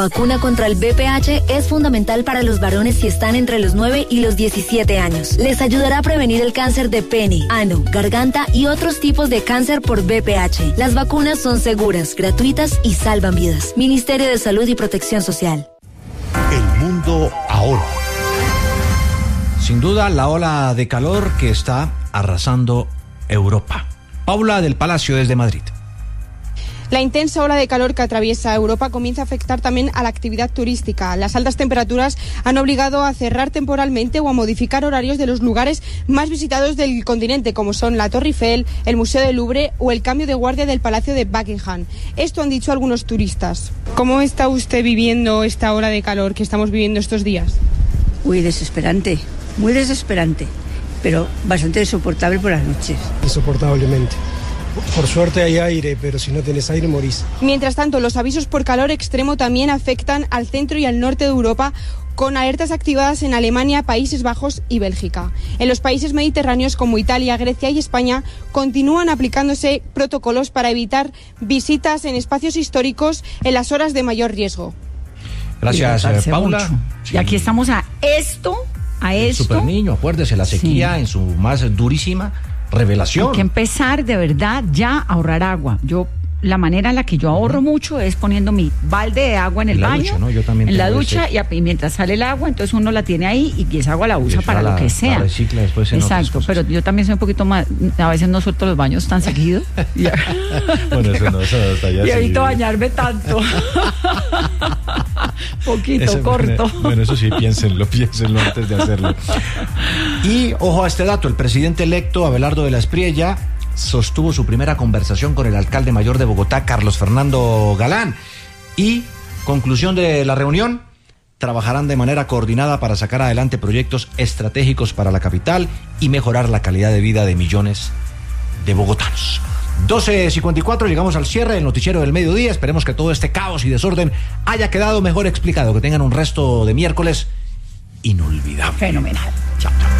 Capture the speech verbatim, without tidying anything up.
La vacuna contra el V P H es fundamental para los varones si están entre los nueve y los diecisiete años. Les ayudará a prevenir el cáncer de pene, ano, garganta y otros tipos de cáncer por V P H. Las vacunas son seguras, gratuitas y salvan vidas. Ministerio de Salud y Protección Social. El mundo ahora. Sin duda, la ola de calor que está arrasando Europa. Paula del Palacio desde Madrid. La intensa ola de calor que atraviesa Europa comienza a afectar también a la actividad turística. Las altas temperaturas han obligado a cerrar temporalmente o a modificar horarios de los lugares más visitados del continente, como son la Torre Eiffel, el Museo del Louvre o el cambio de guardia del Palacio de Buckingham. Esto han dicho algunos turistas. ¿Cómo está usted viviendo esta ola de calor que estamos viviendo estos días? Uy, desesperante, muy desesperante, pero bastante soportable por las noches. Insoportablemente. Por suerte hay aire, pero si no tenés aire morís. Mientras tanto, los avisos por calor extremo también afectan al centro y al norte de Europa, con alertas activadas en Alemania, Países Bajos y Bélgica. En los países mediterráneos como Italia, Grecia y España continúan aplicándose protocolos para evitar visitas en espacios históricos en las horas de mayor riesgo. Gracias, eh, Paula. Sí. Y aquí estamos a esto, a el esto. Super Niño, acuérdese, la sequía sí. en su más durísima revelación. Hay que empezar de verdad ya a ahorrar agua. Yo, la manera en la que yo ahorro uh-huh. mucho es poniendo mi balde de agua en el en la baño, ducha, ¿no? Yo también en la ducha ese... y, a, y mientras sale el agua, entonces uno la tiene ahí y esa agua la usa para la, lo que sea. La recicla después en Exacto, pero yo también soy un poquito más, a veces no suelto los baños tan seguido. y, bueno, eso no, eso hasta ya y evito sí. bañarme tanto. Poquito, eso, corto. Bueno, bueno, eso sí, piénsenlo, piénsenlo antes de hacerlo. Y ojo a este dato, el presidente electo Abelardo de la Espriella sostuvo su primera conversación con el alcalde mayor de Bogotá, Carlos Fernando Galán. Y, conclusión de la reunión, trabajarán de manera coordinada para sacar adelante proyectos estratégicos para la capital y mejorar la calidad de vida de millones de bogotanos. doce cincuenta y cuatro, llegamos al cierre del noticiero del mediodía. Esperemos que todo este caos y desorden haya quedado mejor explicado. Que tengan un resto de miércoles inolvidable. Fenomenal. Chao, chao.